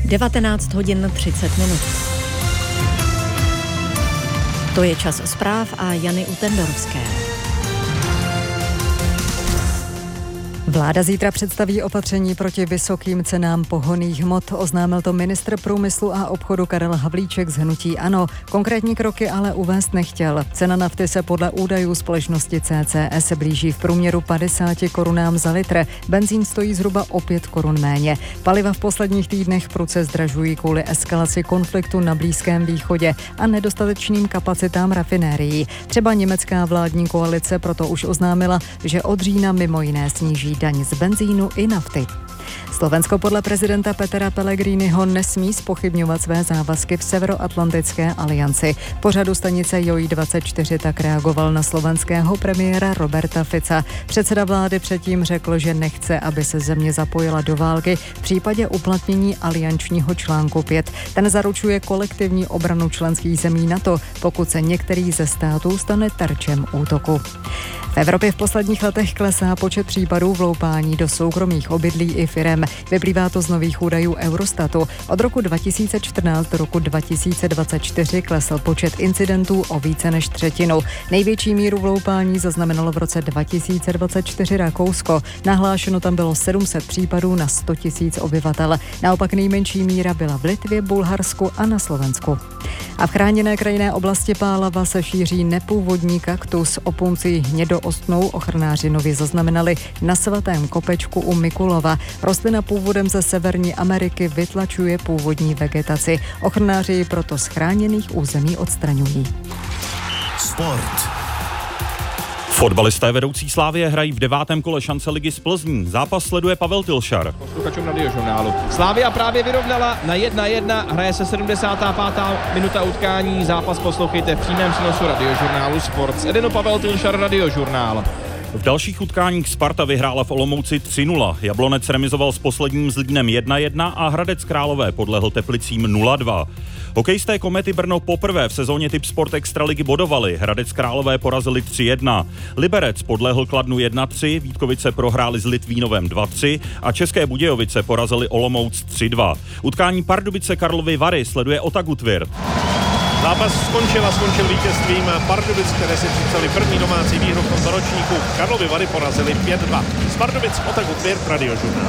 19 hodin 30 minut. To je čas zpráv a Jany Utendorovské. Vláda zítra představí opatření proti vysokým cenám pohonných hmot. Oznámil to ministr průmyslu a obchodu Karel Havlíček z hnutí ANO. Konkrétní kroky ale uvést nechtěl. Cena nafty se podle údajů společnosti CCS blíží v průměru 50 korunám za litr. Benzín stojí zhruba o 5 korun méně. Paliva v posledních týdnech prudce zdražují kvůli eskalaci konfliktu na Blízkém východě a nedostatečným kapacitám rafinérií. Třeba německá vládní koalice proto už oznámila, že od října mimo jiné sníží daň z benzínu i nafty. Slovensko podle prezidenta Petra Pellegriniho nesmí zpochybňovat své závazky v Severoatlantické alianci. Pořadu stanice JOJ24 tak reagoval na slovenského premiéra Roberta Fica. Předseda vlády předtím řekl, že nechce, aby se země zapojila do války v případě uplatnění aliančního článku 5. Ten zaručuje kolektivní obranu členských zemí NATO, pokud se některý ze států stane terčem útoku. V Evropě v posledních letech klesá počet případů vloupání do soukromých obydlí i firem. Vyplývá to z nových údajů Eurostatu. Od roku 2014 do roku 2024 klesl počet incidentů o více než třetinu. Největší míru vloupání zaznamenalo v roce 2024 Rakousko. Nahlášeno tam bylo 700 případů na 100 000 obyvatel. Naopak nejmenší míra byla v Litvě, Bulharsku a na Slovensku. A v chráněné krajinné oblasti Pálava se šíří nepůvodní kaktus opuncí hnědoostnou. Ochranáři nově zaznamenali na Svatém kopečku u Mikulova. Rostlina původem ze Severní Ameriky vytlačuje původní vegetaci. Ochranáři ji proto z chráněných území odstraňují. Sport. Fotbalisté vedoucí Slavie hrají v 9. kole šance ligy z Plzní. Zápas sleduje Pavel Tilšar. Posluchačům Radiožurnálu. Slavia právě vyrovnala na 1:1, hraje se 75. minuta utkání. Zápas poslouchejte v přímém přenosu Radiožurnálu Sport. Z Edenu Pavel Tilšar, Radiožurnál. V dalších utkáních Sparta vyhrála v Olomouci 3-0. Jablonec remizoval s posledním Zlínem 1-1 a Hradec Králové podlehl Teplicím 0-2. Hokejisté Komety Brno poprvé v sezóně Tipsport Extraligy bodovali. Hradec Králové porazili 3-1. Liberec podlehl Kladnu 1-3, Vítkovice prohráli s Litvínovem 2-3 a České Budějovice porazili Olomouc 3-2. Utkání Pardubice Karlovy Vary sleduje Ota Gutwirth. Zápas skončil vítězstvím Pardubic, které si připsali první domácí výhru v tomto ročníku. Karlovy Vary porazili 5-2. Z Pardubic Ota Gutwirth, Radiožurnál.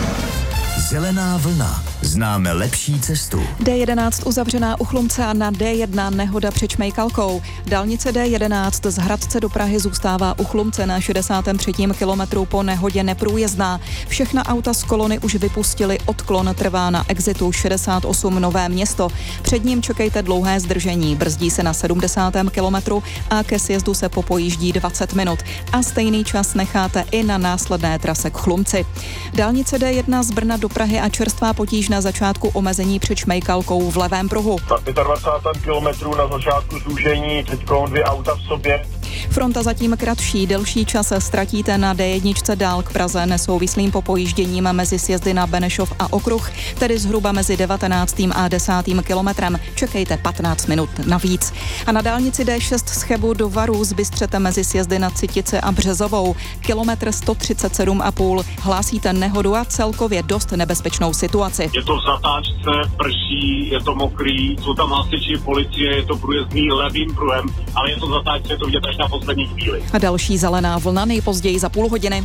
Zelená vlna. Známe lepší cestu. D11 uzavřená u Chlumce a na D1 nehoda před Čmejkalkou. Dálnice D11 z Hradce do Prahy zůstává u Chlumce na 63. kilometru po nehodě neprůjezdná. Všechna auta z kolony už vypustili, odklon trvá na exitu 68 Nové Město. Před ním čekejte dlouhé zdržení, brzdí se na 70. kilometru a ke sjezdu se popojíždí 20 minut. A stejný čas necháte i na následné trase k Chlumci. Dálnice D1 z Brna do Prahy a čerstvá potíž na začátku omezení před Čmejkalkou v levém pruhu. Na 25. kilometru na začátku zúžení, teďko 2 auta v sobě. Fronta zatím kratší, delší čas ztratíte na D1 dál k Praze nesouvislým popojížděním mezi sjezdy na Benešov a Okruh, tedy zhruba mezi 19. a 10. kilometrem. Čekejte 15 minut navíc. A na dálnici D6 z Chebu do Varů zbystřete mezi sjezdy na Citice a Březovou. Kilometr 137,5. Hlásíte nehodu a celkově dost nebezpečnou situaci. Je to v zatáčce, prší, je to mokrý, jsou tam hasiči, policie, je to průjezdný levým pruhem, ale je to v zatáčce, je to vidět až na poslední chvíli. A další zelená vlna nejpozději za půl hodiny.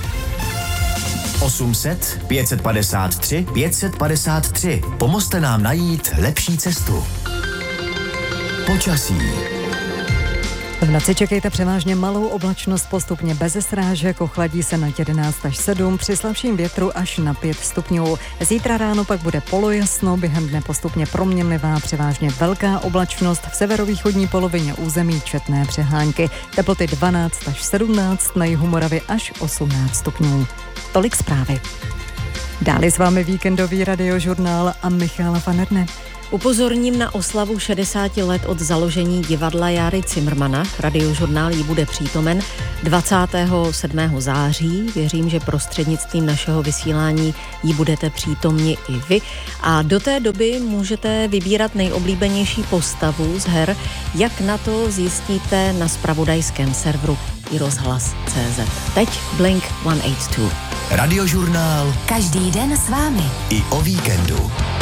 800 553 553. Pomozte nám najít lepší cestu. Počasí. V noci čekejte převážně malou oblačnost, postupně bez srážek, ochladí se na 11 až 7, při slabším větru až na 5 stupňů. Zítra ráno pak bude polojasno, během dne postupně proměnlivá, převážně velká oblačnost, v severovýchodní polovině území četné přehánky, teploty 12 až 17, na jihu Moravy až 18 stupňů. Tolik zprávy. Dále s vámi víkendový Radiožurnál a Michála Fanerne. Upozorním na oslavu 60 let od založení divadla Járy Cimrmana. Radiožurnál jí bude přítomen 27. září. Věřím, že prostřednictvím našeho vysílání jí budete přítomni i vy. A do té doby můžete vybírat nejoblíbenější postavu z her. Jak na to zjistíte na zpravodajském serveru iRozhlas.cz. Teď Blink 182. Radiožurnál. Každý den s vámi. I o víkendu.